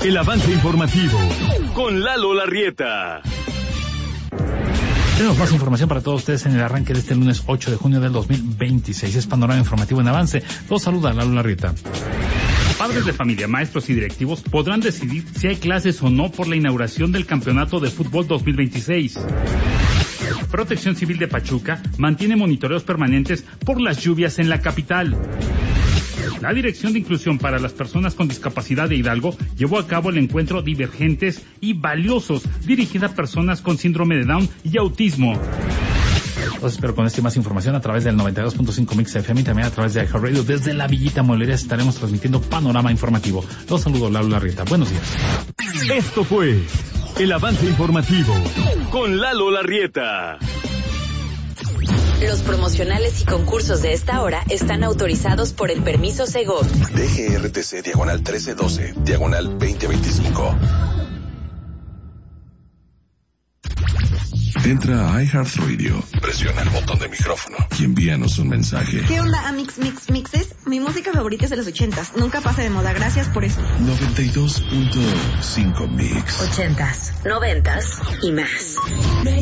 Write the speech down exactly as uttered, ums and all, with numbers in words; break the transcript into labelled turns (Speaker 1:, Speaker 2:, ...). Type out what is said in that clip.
Speaker 1: El avance informativo con Lalo Larrieta.
Speaker 2: Tenemos más información para todos ustedes en el arranque de este lunes ocho de junio del dos mil veintiséis. Es Panorama Informativo en Avance. Los saluda Lalo Larrieta.
Speaker 3: Padres de familia, maestros y directivos podrán decidir si hay clases o no por la inauguración del Campeonato de Fútbol dos mil veintiséis. Protección Civil de Pachuca mantiene monitoreos permanentes por las lluvias en la capital. La Dirección de Inclusión para las Personas con Discapacidad de Hidalgo llevó a cabo el encuentro Divergentes y Valiosos, dirigida a personas con síndrome de Down y autismo.
Speaker 2: Los espero con esta y más información a través del noventa y dos punto cinco Mix F M y también a través de iHeartRadio. Desde la Villita Molería estaremos transmitiendo Panorama Informativo. Los saludo, Lalo Larrieta. Buenos días.
Speaker 1: Esto fue el avance informativo con Lalo Larrieta.
Speaker 4: Los promocionales y concursos de esta hora están autorizados por el permiso Segov.
Speaker 5: D G R T C diagonal trece doce, diagonal veinte veinticinco. Entra a iHeartRadio, presiona el botón de micrófono y envíanos un mensaje.
Speaker 6: ¿Qué onda, Amix Mix Mixes? Mi música favorita es de los ochentas. Nunca pasa de moda. Gracias por eso.
Speaker 5: noventa y dos punto cinco Mix.
Speaker 4: Ochentas, noventas y más.